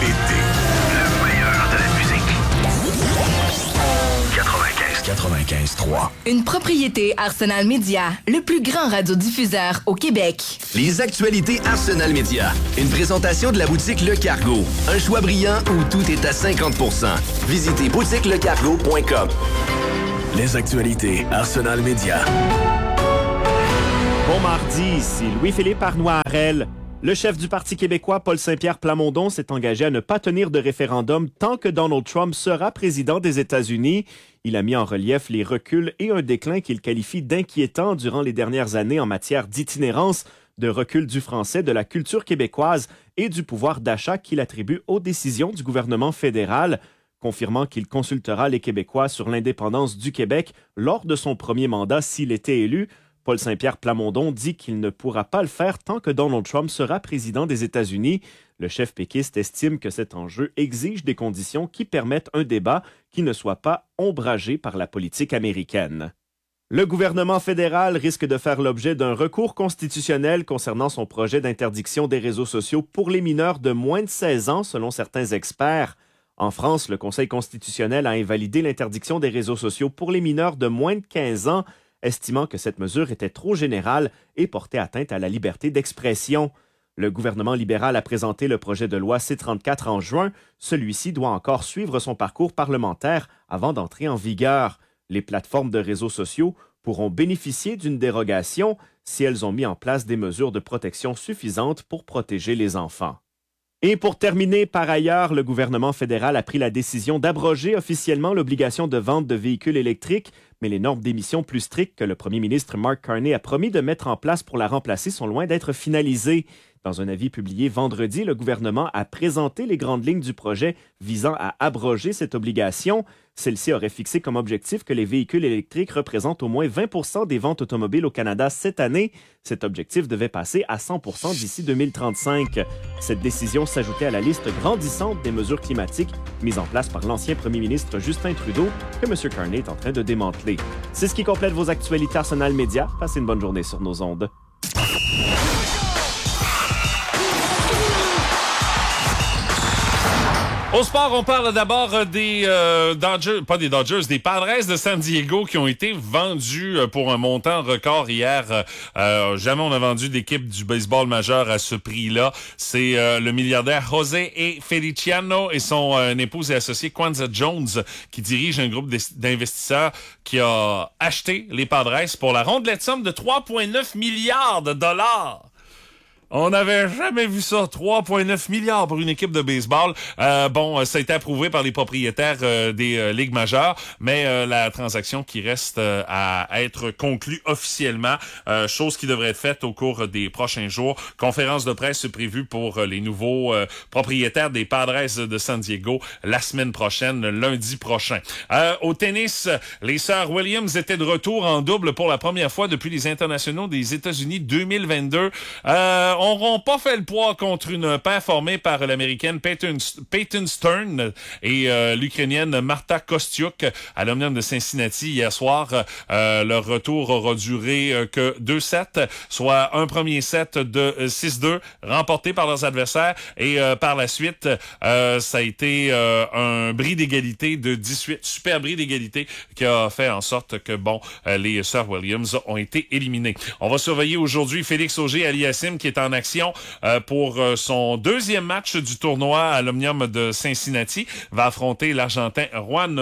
l'été. Le meilleur de la musique. 95.3. Une propriété Arsenal Media, le plus grand radiodiffuseur au Québec. Les actualités Arsenal Media. Une présentation de la boutique Le Cargo. Un choix brillant où tout est à 50%. Visitez boutiquelecargo.com. Les actualités Arsenal Media. Bon mardi, ici Louis-Philippe Arnoirel. Le chef du Parti québécois, Paul Saint-Pierre Plamondon, s'est engagé à ne pas tenir de référendum tant que Donald Trump sera président des États-Unis. Il a mis en relief les reculs et un déclin qu'il qualifie d'inquiétant durant les dernières années en matière d'itinérance, de recul du français, de la culture québécoise et du pouvoir d'achat qu'il attribue aux décisions du gouvernement fédéral. Confirmant qu'il consultera les Québécois sur l'indépendance du Québec lors de son premier mandat s'il était élu, Paul Saint-Pierre Plamondon dit qu'il ne pourra pas le faire tant que Donald Trump sera président des États-Unis. Le chef péquiste estime que cet enjeu exige des conditions qui permettent un débat qui ne soit pas ombragé par la politique américaine. Le gouvernement fédéral risque de faire l'objet d'un recours constitutionnel concernant son projet d'interdiction des réseaux sociaux pour les mineurs de moins de 16 ans, selon certains experts. En France, le Conseil constitutionnel a invalidé l'interdiction des réseaux sociaux pour les mineurs de moins de 15 ans, estimant que cette mesure était trop générale et portait atteinte à la liberté d'expression. Le gouvernement libéral a présenté le projet de loi C-34 en juin. Celui-ci doit encore suivre son parcours parlementaire avant d'entrer en vigueur. Les plateformes de réseaux sociaux pourront bénéficier d'une dérogation si elles ont mis en place des mesures de protection suffisantes pour protéger les enfants. Et pour terminer, par ailleurs, le gouvernement fédéral a pris la décision d'abroger officiellement l'obligation de vente de véhicules électriques, mais les normes d'émissions plus strictes que le premier ministre Mark Carney a promis de mettre en place pour la remplacer sont loin d'être finalisées. Dans un avis publié vendredi, le gouvernement a présenté les grandes lignes du projet visant à abroger cette obligation. Celle-ci aurait fixé comme objectif que les véhicules électriques représentent au moins 20 des ventes automobiles au Canada cette année. Cet objectif devait passer à 100 d'ici 2035. Cette décision s'ajoutait à la liste grandissante des mesures climatiques mises en place par l'ancien premier ministre Justin Trudeau que M. Carney est en train de démanteler. C'est ce qui complète vos actualités Arsenal Media. Passez une bonne journée sur nos ondes. Au sport, on parle d'abord des Dodgers, pas des Dodgers, des Padres de San Diego qui ont été vendus pour un montant record hier. Jamais on a vendu d'équipe du baseball majeur à ce prix-là. C'est le milliardaire José Feliciano et son épouse et associé Kwanza Jones qui dirigent un groupe d'investisseurs qui a acheté les Padres pour la rondelette somme de 3,9 milliards de dollars. On n'avait jamais vu ça, 3,9 milliards pour une équipe de baseball. Ça a été approuvé par les propriétaires des ligues majeures, mais la transaction qui reste à être conclue officiellement, chose qui devrait être faite au cours des prochains jours. Conférence de presse prévue pour les nouveaux propriétaires des Padres de San Diego la semaine prochaine, lundi prochain. Au tennis, les sœurs Williams étaient de retour en double pour la première fois depuis les internationaux des États-Unis 2022. N'auront pas fait le poids contre une paire formée par l'Américaine Peyton Stern et l'Ukrainienne Marta Kostyuk à l'Omnium de Cincinnati hier soir. Leur retour aura duré que 2 sets, soit un premier set de 6-2 remporté par leurs adversaires et par la suite, ça a été un bris d'égalité de 18, super bris d'égalité qui a fait en sorte que les sœurs Williams ont été éliminées. On va surveiller aujourd'hui Félix Auger-Aliassime qui est en action pour son deuxième match du tournoi à l'Omnium de Cincinnati. Va affronter l'Argentin Juan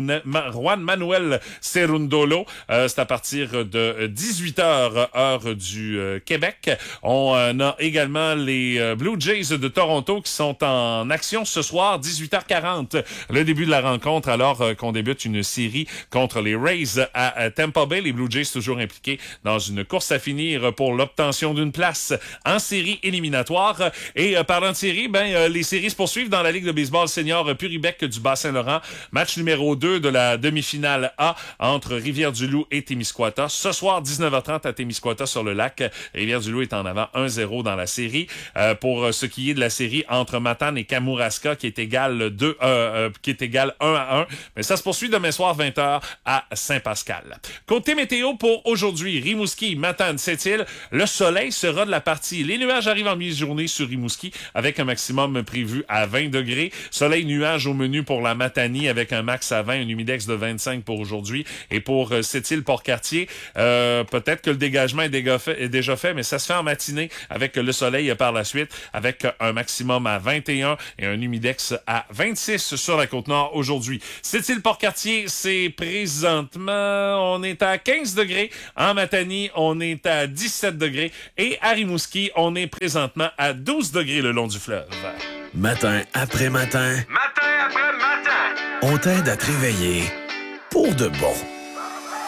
Manuel Cerundolo. C'est à partir de 18h heure du Québec. On a également les Blue Jays de Toronto qui sont en action ce soir, 18h40. Le début de la rencontre alors qu'on débute une série contre les Rays à Tampa Bay. Les Blue Jays toujours impliqués dans une course à finir pour l'obtention d'une place en série éliminatoire. Et parlant de série, les séries se poursuivent dans la Ligue de baseball senior Puribec du Bas-Saint-Laurent. Match numéro 2 de la demi-finale A entre Rivière-du-Loup et Témiscouata. Ce soir, 19h30 à Témiscouata sur le lac. Rivière-du-Loup est en avant 1-0 dans la série. Pour ce qui est de la série entre Matane et Kamouraska qui est égale 1-1. Mais ça se poursuit demain soir 20h à Saint-Pascal. Côté météo pour aujourd'hui, Rimouski, Matane, Sept-Îles, le soleil sera de la partie. Rimouski. Les nuages arrivent en mi-journée sur Rimouski avec un maximum prévu à 20 degrés. Soleil-nuage au menu pour la Matanie avec un max à 20, un humidex de 25 pour aujourd'hui. Et pour Sept-Îles-Port-Cartier, peut-être que le dégagement est déjà fait, mais ça se fait en matinée avec le soleil par la suite, avec un maximum à 21 et un humidex à 26 sur la Côte-Nord aujourd'hui. Sept-Îles-Port-Cartier, c'est présentement, on est à 15 degrés. En Matanie, on est à 17 degrés. Et à Rimouski, on est présentement à 12 degrés le long du fleuve. Matin après matin, Matin après matin. on t'aide à te réveiller pour de bon.